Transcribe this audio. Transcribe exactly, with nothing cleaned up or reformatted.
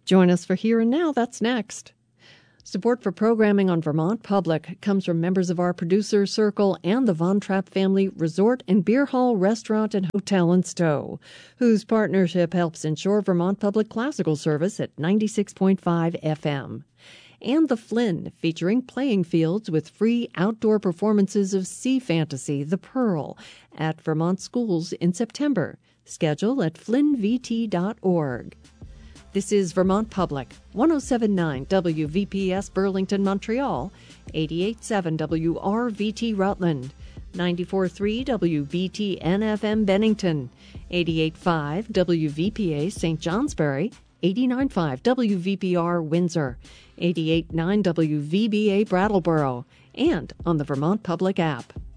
Join us for Here and Now. That's next. Support for programming on Vermont Public comes from members of our producer circle and the Von Trapp Family Resort and Beer Hall Restaurant and Hotel in Stowe, whose partnership helps ensure Vermont Public classical service at ninety-six point five F M. And The Flynn, featuring playing fields with free outdoor performances of sea fantasy, The Pearl, at Vermont schools in September. Schedule at flynn v t dot org. This is Vermont Public, one oh seven point nine W V P S Burlington, Montreal, eighty-eight point seven W R V T Rutland, ninety-four point three W B T N F M Bennington, eighty-eight point five W V P A Saint Johnsbury, eighty-nine point five W V P R Windsor, eighty-eight point nine W V B A Brattleboro, and on the Vermont Public app.